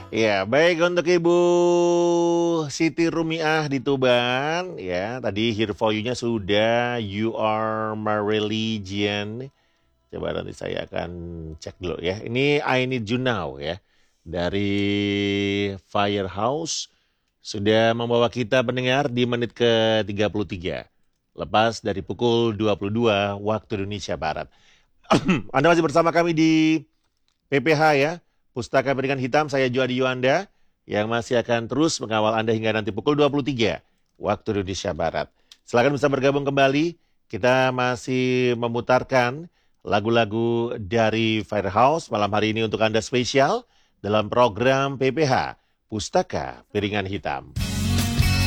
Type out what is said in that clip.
Ya, baik untuk Ibu Siti Rumiah di Tuban. Ya, tadi Here For You-nya sudah, You Are My Religion. Coba nanti saya akan cek dulu ya. Ini I Need You Now ya. Dari Firehouse sudah membawa kita pendengar di menit ke-33. Lepas dari pukul 22 waktu Indonesia Barat. Anda masih bersama kami di PPH ya, Pustaka Pendidikan Hitam, saya Juadi Yuanda yang masih akan terus mengawal Anda hingga nanti pukul 23 waktu Indonesia Barat. Silakan bisa bergabung kembali, kita masih memutarkan lagu-lagu dari Firehouse malam hari ini untuk Anda spesial dalam program PPH, Pustaka Piringan Hitam.